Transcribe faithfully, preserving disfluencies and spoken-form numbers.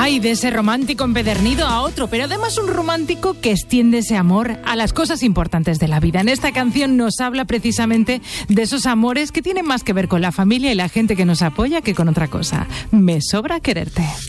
Ay, de ese romántico empedernido a otro, pero además un romántico que extiende ese amor a las cosas importantes de la vida. En esta canción nos habla precisamente de esos amores que tienen más que ver con la familia y la gente que nos apoya que con otra cosa. Me sobra quererte.